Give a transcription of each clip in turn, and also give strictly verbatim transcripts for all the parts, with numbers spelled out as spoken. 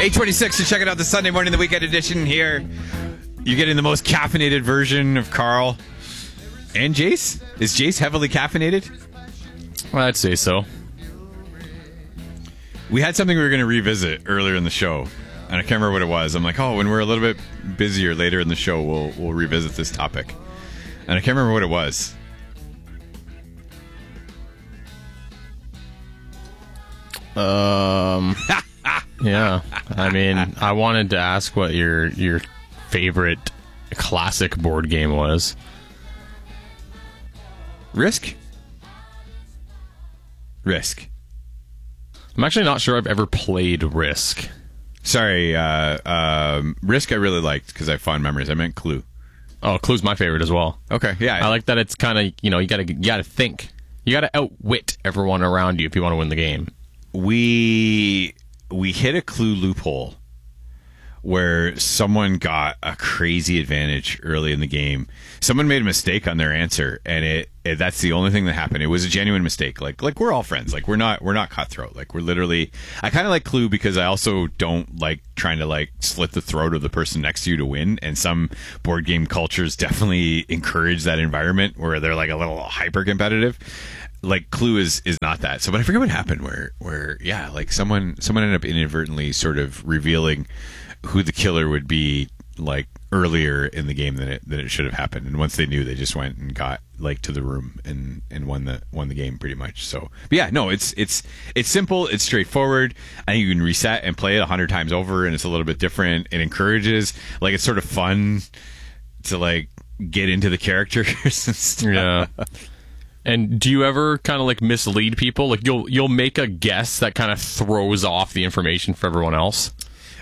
eight twenty-six to check it out the Sunday morning, the weekend edition here. You're getting the most caffeinated version of Carl and Jace. Is Jace heavily caffeinated? Well, I'd say so. We had something we were going to revisit earlier in the show, and I can't remember what it was. I'm like, oh, when we're a little bit busier later in the show, we'll we'll revisit this topic. And I can't remember what it was. Um, yeah. I mean, I wanted to ask what your your favorite classic board game was. Risk? Risk. I'm actually not sure I've ever played Risk. Sorry, uh, um, Risk I really liked because I have fond memories. I meant Clue. Oh, Clue's my favorite as well. Okay, yeah. I like that it's kind of, you know, you gotta, you gotta think. You gotta outwit everyone around you if you want to win the game. We, we hit a Clue loophole where someone got a crazy advantage early in the game. Someone made a mistake on their answer, and it, it that's the only thing that happened. It was a genuine mistake. Like like we're all friends. Like we're not we're not cutthroat. Like we're literally. I kind of like Clue because I also don't like trying to like slit the throat of the person next to you to win. And some board game cultures definitely encourage that environment where they're like a little hyper competitive. Like Clue is is not that. So, but I forget what happened. Where where yeah, like someone someone ended up inadvertently sort of revealing who the killer would be like earlier in the game than it than it should have happened. And once they knew, they just went and got like to the room and and won the won the game pretty much. So but yeah, no, it's it's it's simple, it's straightforward. I think you can reset and play it a hundred times over, and it's a little bit different. It encourages, like, it's sort of fun to like get into the characters and stuff. Yeah. And do you ever kind of like mislead people? Like you'll you'll make a guess that kind of throws off the information for everyone else.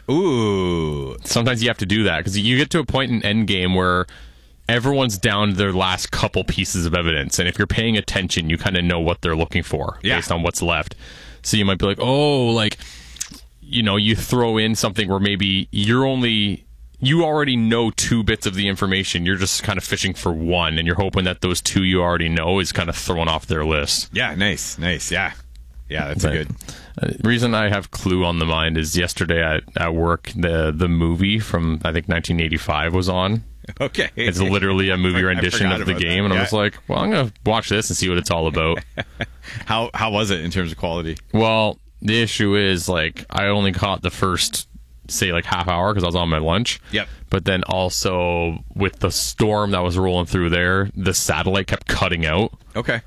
Ooh. Sometimes you have to do that because you get to a point in Endgame where everyone's down to their last couple pieces of evidence, and if you're paying attention, you kind of know what they're looking for yeah. based on what's left. So you might be like, oh, like, you know, you throw in something where maybe you're only... you already know two bits of the information. You're just kind of fishing for one, and you're hoping that those two you already know is kind of thrown off their list. Yeah, nice, nice, yeah. Yeah, that's but, a good... Uh, the reason I have Clue on the mind is yesterday at, at work, the the movie from, I think, nineteen eighty-five was on. Okay. It's literally a movie rendition of the game, that. and yeah. I was like, well, I'm going to watch this and see what it's all about. how How was it in terms of quality? Well, the issue is, like, I only caught the first... say like half hour because I was on my lunch. Yep. But then also with the storm that was rolling through there, the satellite kept cutting out. Okay.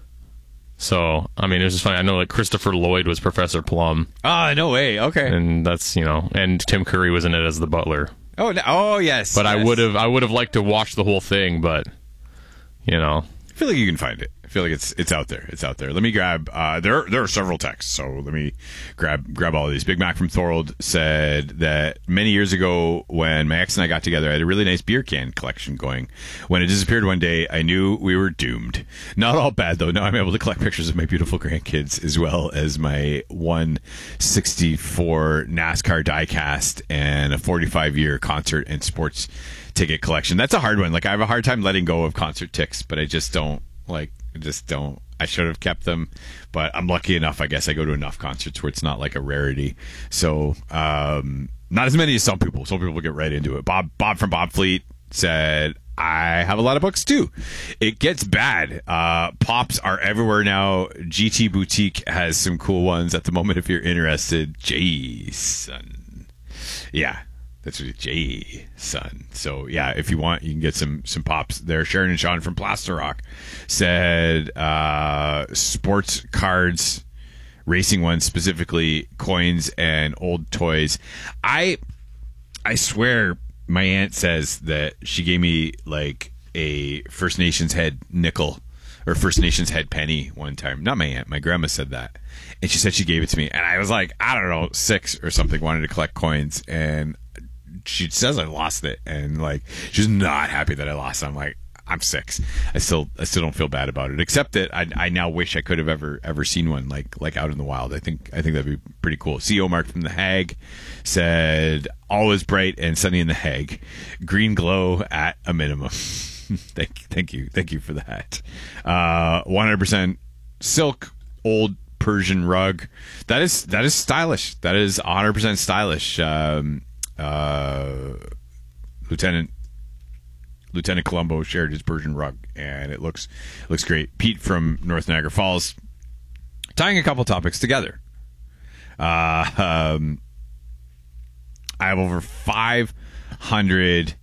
So, I mean, it was just funny. I know like Christopher Lloyd was Professor Plum. Ah, no way. Okay. And that's, you know, and Tim Curry was in it as the butler. Oh, no, oh yes. But yes. I would have I would have liked to watch the whole thing, but you know. I feel like you can find it. I feel like it's it's out there. It's out there. Let me grab. Uh, there there are several texts, so let me grab grab all of these. Big Mac from Thorold said that many years ago, when my ex and I got together, I had a really nice beer can collection going. When it disappeared one day, I knew we were doomed. Not all bad though. Now I'm able to collect pictures of my beautiful grandkids as well as my one sixty-four NASCAR diecast and a forty-five year concert and sports ticket collection. That's a hard one. Like I have a hard time letting go of concert ticks, but I just don't like. I just don't. I should have kept them, but I'm lucky enough. I guess I go to enough concerts where it's not like a rarity. So um, not as many as some people. Some people get right into it. Bob Bob from Bob Fleet said, I have a lot of books too. It gets bad. Uh, pops are everywhere now. G T Boutique has some cool ones at the moment if you're interested. Jason. Yeah. That's what Jason. So yeah, if you want, you can get some some pops there. Sharon and Sean from Plaster Rock said uh, sports cards, racing ones specifically, coins and old toys. I I swear my aunt says that she gave me like a First Nations head nickel or First Nations head penny one time. Not my aunt, my grandma said that. And she said she gave it to me. And I was like, I don't know, six or something, wanted to collect coins. And she says I lost it, and like she's not happy that I lost it. I'm like, I'm six. I still I still don't feel bad about it, except that I I now wish I could have ever ever seen one like like out in the wild. I think I think that'd be pretty cool. C E O Mark from The Hague said, always bright and sunny in The Hague. Green glow at a minimum. thank thank you. Thank you for that. Uh one hundred percent silk old Persian rug. That is that is stylish. That is one hundred percent stylish. Um, uh, Lieutenant Lieutenant Colombo shared his Persian rug, and it looks looks great. Pete from North Niagara Falls, tying a couple topics together. Uh, um, I have over five hundred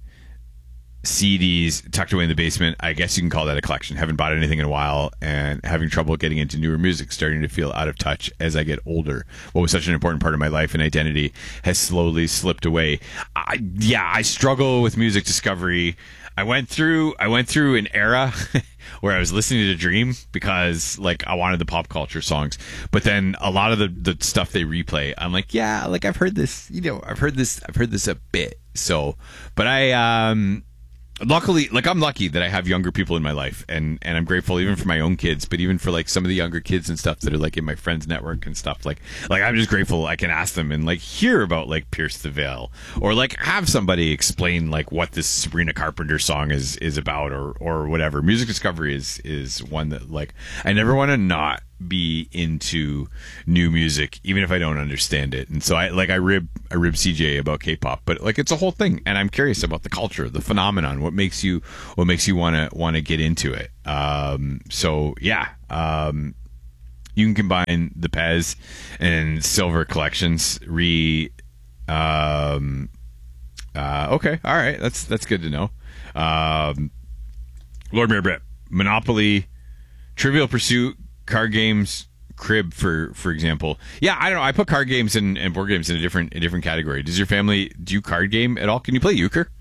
C Ds tucked away in the basement. I guess you can call that a collection. Haven't bought anything in a while and having trouble getting into newer music, starting to feel out of touch as I get older. What was such an important part of my life and identity has slowly slipped away. I, yeah, I struggle with music discovery. I went through I went through an era where I was listening to Dream because like I wanted the pop culture songs, but then a lot of the, the stuff they replay, I'm like, yeah, like I've heard this, you know, I've heard this, I've heard this a bit. So, but I um. Luckily, like I'm lucky that I have younger people in my life, and, and I'm grateful even for my own kids, but even for like some of the younger kids and stuff that are like in my friends network and stuff. Like, like I'm just grateful I can ask them and like hear about like Pierce the Veil, or like have somebody explain like what this Sabrina Carpenter song is is about, or or whatever. Music discovery is is one that like I never want to not be into new music even if I don't understand it. And so I like I rib I rib C J about K-pop, but like it's a whole thing, and I'm curious about the culture, the phenomenon, what makes you what makes you want to want to get into it. Um so yeah, um you can combine the Pez and Silver collections re um uh okay, all right, that's that's good to know. um Lord Mayor Brett, Monopoly, Trivial Pursuit, card games, crib for for example. Yeah, I don't know. I put card games and, and board games in a different a different category. Does your family do you card game at all? Can you play euchre?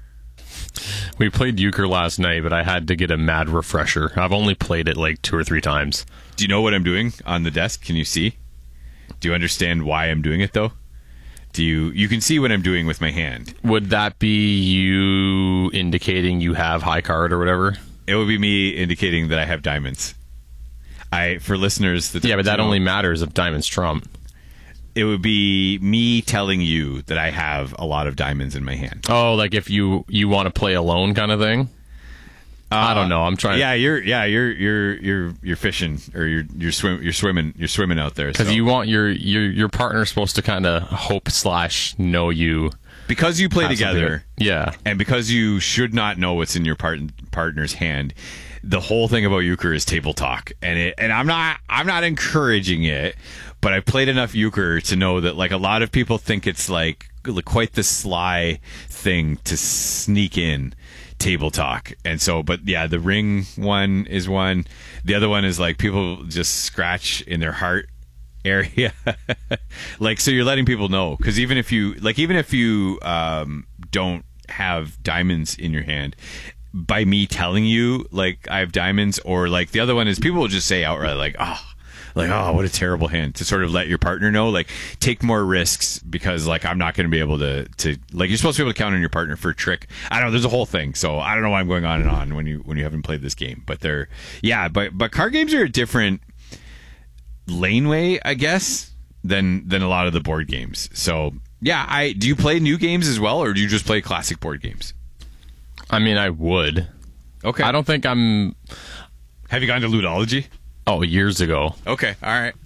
We played euchre last night, but I had to get a mad refresher. I've only played it like two or three times. Do you know what I'm doing on the desk? Can you see? Do you understand why I'm doing it though? Do you you can see what I'm doing with my hand? Would that be you indicating you have high card or whatever? It would be me indicating that I have diamonds. I for listeners that yeah, but that know, only matters if diamonds trump. It would be me telling you that I have a lot of diamonds in my hand. Oh, like if you you want to play alone kind of thing. Uh, I don't know. I'm trying. Yeah, you're yeah you're you're you're you're fishing or you're you're swim you're swimming you're swimming out there because so. You want your your your partner supposed to kind of hope slash know you because you play together. Yeah, and because you should not know what's in your part, partner's hand. The whole thing about euchre is table talk, and it and I'm not I'm not encouraging it, but I played enough euchre to know that like a lot of people think it's like quite the sly thing to sneak in table talk. And so, but yeah, the ring one is one. The other one is like people just scratch in their heart area. Like, so you're letting people know, because even if you like even if you um don't have diamonds in your hand, by me telling you like I have diamonds, or like the other one is people will just say outright like, oh like oh what a terrible hand, to sort of let your partner know, like take more risks, because like I'm not going to be able to to like you're supposed to be able to count on your partner for a trick. I don't know, there's a whole thing, so I don't know why I'm going on and on when you when you haven't played this game, but they're yeah but but card games are a different laneway, I guess, than than a lot of the board games. So yeah, I do you play new games as well, or do you just play classic board games? I mean, I would. Okay. I don't think I'm... Have you gone to Ludology? Oh, years ago. Okay, all right.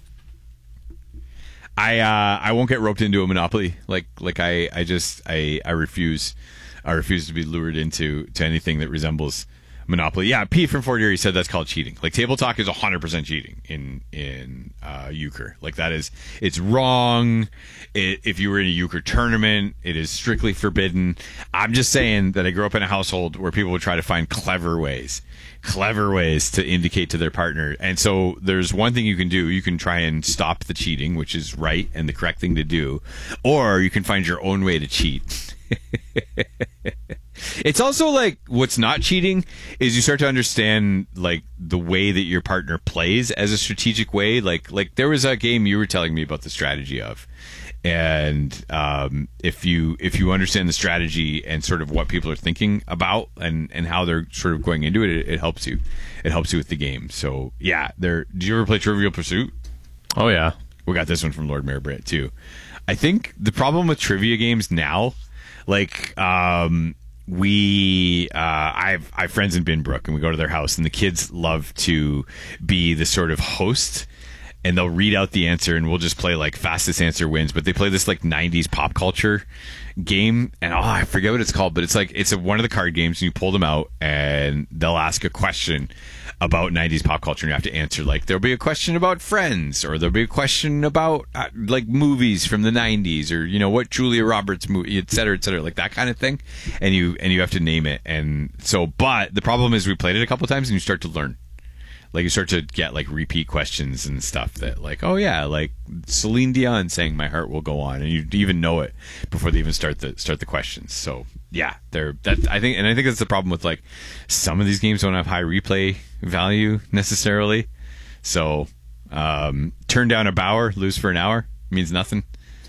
I uh, I won't get roped into a Monopoly. Like like I, I just I, I refuse I refuse to be lured into to anything that resembles Monopoly. Yeah, Pete from Fort Erie said that's called cheating. Like table talk is one hundred percent cheating in in uh, euchre. Like that is it's wrong. It, if you were in a euchre tournament, it is strictly forbidden. I'm just saying that I grew up in a household where people would try to find clever ways, clever ways to indicate to their partner. And so there's one thing you can do. You can try and stop the cheating, which is right and the correct thing to do, or you can find your own way to cheat. It's also like what's not cheating is you start to understand like the way that your partner plays as a strategic way. Like like there was a game you were telling me about the strategy of, and um, if you if you understand the strategy and sort of what people are thinking about and, and how they're sort of going into it, it, it helps you. It helps you with the game. So yeah, there. Did you ever play Trivial Pursuit? Oh yeah, we got this one from Lord Mayor Britt too. I think the problem with trivia games now, like um, we, uh, I've I have friends in Binbrook, and we go to their house, and the kids love to be the sort of host and they'll read out the answer, and we'll just play like fastest answer wins. But they play this like nineties pop culture game, and oh, I forget what it's called, but it's like it's a, one of the card games, and you pull them out, and they'll ask a question about nineties pop culture, and you have to answer. Like there'll be a question about Friends, or there'll be a question about uh, like movies from the nineties, or you know what Julia Roberts movie, et cetera, et cetera, like that kind of thing. And you and you have to name it. And so, but the problem is we played it a couple times, and you start to learn. Like you start to get like repeat questions and stuff that like, oh yeah, like Celine Dion saying "My Heart Will Go On," and you even know it before they even start the start the questions. So yeah, they're that I think, and I think that's the problem with like some of these games don't have high replay value necessarily. So um, turn down a Bauer, lose for an hour means nothing.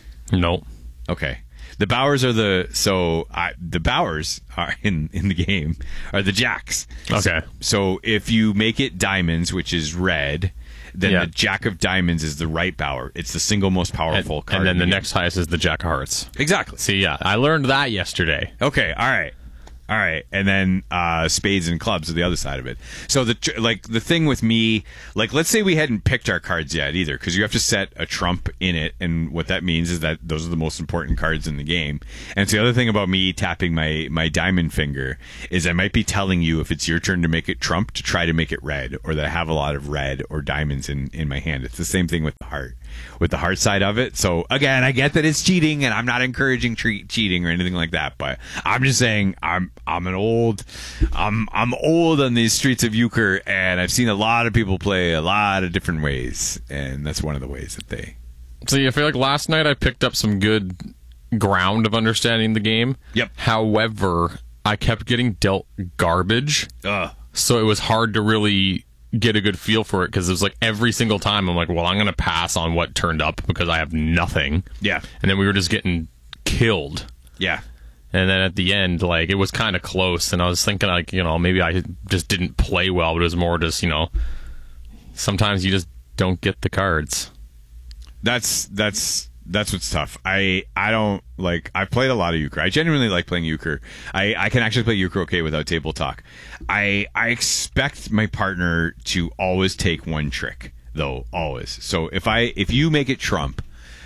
No. Okay. The Bowers are the so I, the Bowers are in, in the game are the jacks. Okay. So, so if you make it diamonds, which is red, then Yeah. the Jack of Diamonds is the right Bower. It's the single most powerful And, card. and then in the game. next highest is the Jack of Hearts. Exactly. See, yeah, I learned that yesterday. Okay. All right. All right, and then uh, spades and clubs are the other side of it. So the like the thing with me, like let's say we hadn't picked our cards yet either, because you have to set a trump in it, and what that means is that those are the most important cards in the game. And so the other thing about me tapping my my diamond finger is I might be telling you if it's your turn to make it trump to try to make it red, or that I have a lot of red or diamonds in in my hand. It's the same thing with the heart. With the heart side of it. So again, I get that it's cheating, and I'm not encouraging tre- cheating or anything like that, but I'm just saying I'm I'm an old I'm I'm old on these streets of euchre, and I've seen a lot of people play a lot of different ways, and that's one of the ways that they See, I feel like last night I picked up some good ground of understanding the game. Yep. However, I kept getting dealt garbage, Ugh. so it was hard to really get a good feel for it, because it was like every single time I'm like, well, I'm going to pass on what turned up because I have nothing. Yeah. And then we were just getting killed. Yeah. And then at the end, like, it was kind of close, and I was thinking, like, you know, maybe I just didn't play well, but it was more just, you know, sometimes you just don't get the cards. That's that's that's what's tough. I I don't like. I've played a lot of euchre. I genuinely like playing euchre. I, I can actually play euchre okay without table talk. I I expect my partner to always take one trick though, always. So if I if you make it trump,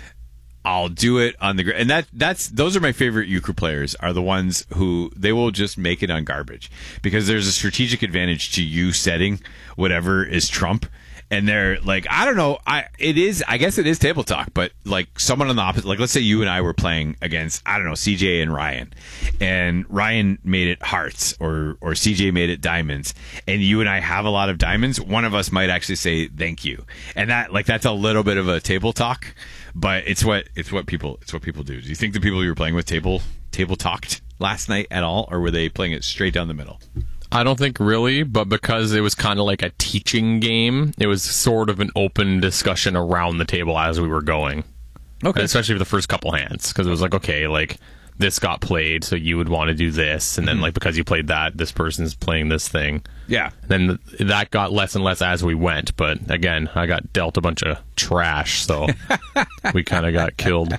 I'll do it on the gr- and that that's those are my favorite euchre players, are the ones who they will just make it on garbage, because there's a strategic advantage to you setting whatever is trump. And they're like, I don't know, I it is I guess it is table talk, but like someone on the opposite, like let's say you and I were playing against, I don't know, C J and Ryan, and Ryan made it hearts, or or C J made it diamonds, and you and I have a lot of diamonds, one of us might actually say thank you, and that like that's a little bit of a table talk, but it's what it's what people it's what people do. Do you think the people you were playing with table table talked last night at all, or were they playing it straight down the middle? I don't think really, but because it was kind of like a teaching game, it was sort of an open discussion around the table as we were going. Okay. And especially for the first couple hands, because it was like, okay, like, this got played, so you would want to do this, and then, like, because you played that, this person's playing this thing. Yeah. And then that got less and less as we went, but again, I got dealt a bunch of trash, so we kind of got killed.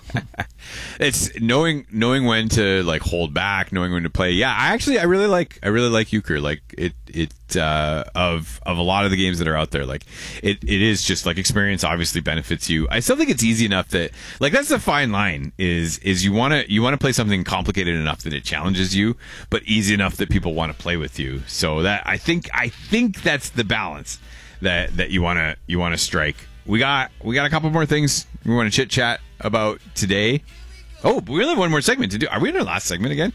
It's knowing knowing when to like hold back, knowing when to play. Yeah, I actually I really like I really like euchre. Like it it uh, of of a lot of the games that are out there. Like it it is just like experience obviously benefits you. I still think it's easy enough that like that's the fine line is is you want to you want to play something complicated enough that it challenges you, but easy enough that people want to play with you. So that I think I think that's the balance that that you want to you want to strike. We got we got a couple more things we want to chit chat about today. Oh, we only have one more segment to do. Are we in our last segment again?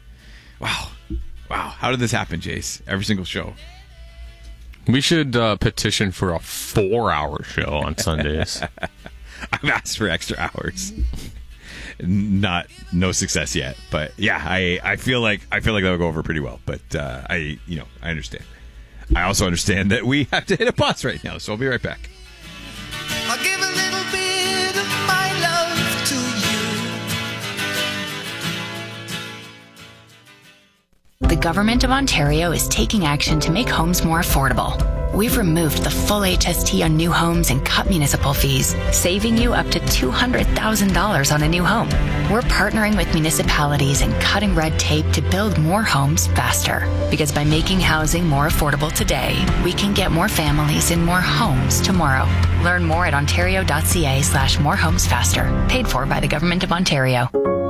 Wow. Wow. How did this happen, Jace? Every single show. We should uh, petition for a four-hour show on Sundays. I've asked for extra hours. Not no success yet, but yeah, I, I feel like I feel like that'll go over pretty well. But uh, I you know I understand. I also understand that we have to hit a pause right now, so I'll be right back. I'll give a little bit of my love to you. The Government of Ontario is taking action to make homes more affordable. we've removed the full H S T on new homes and cut municipal fees, saving you up to two hundred thousand dollars on a new home. We're partnering with municipalities and cutting red tape to build more homes faster. Because by making housing more affordable today, we can get more families in more homes tomorrow. Learn more at ontario.ca slash more homes faster. Paid for by the Government of Ontario.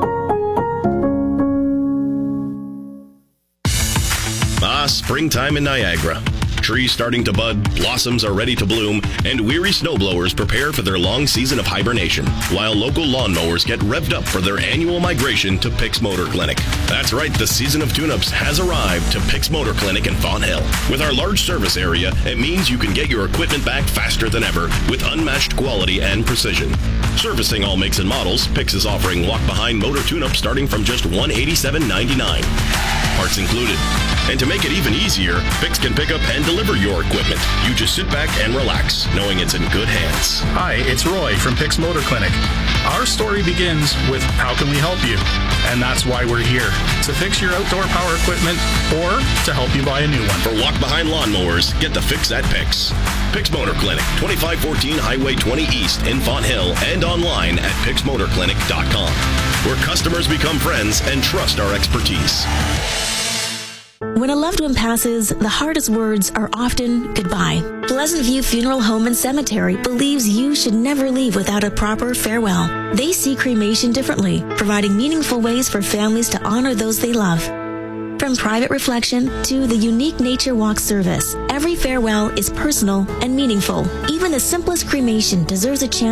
Ah, springtime in Niagara. Trees starting to bud, blossoms are ready to bloom, and weary snowblowers prepare for their long season of hibernation, while local lawnmowers get revved up for their annual migration to Picks Motor Clinic. That's right, the season of tune-ups has arrived to Picks Motor Clinic in Fonthill. With our large service area, it means you can get your equipment back faster than ever with unmatched quality and precision. Servicing all makes and models, Picks is offering walk-behind motor tune-ups starting from just one hundred eighty-seven dollars and ninety-nine cents. Parts included. And to make it even easier, Picks can pick up and deliver your equipment. You just sit back and relax, knowing it's in good hands. Hi, it's Roy from Picks Motor Clinic. Our story begins with how can we help you? And that's why we're here, to fix your outdoor power equipment or to help you buy a new one. For walk-behind lawnmowers, get the fix at Picks. Picks Motor Clinic, twenty-five fourteen Highway twenty East in Fonthill, and online at picks motor clinic dot com, where customers become friends and trust our expertise. When a loved one passes, the hardest words are often goodbye. Pleasant View Funeral Home and Cemetery believes you should never leave without a proper farewell. They see cremation differently, providing meaningful ways for families to honor those they love. From private reflection to the unique nature walk service, every farewell is personal and meaningful. Even the simplest cremation deserves a chance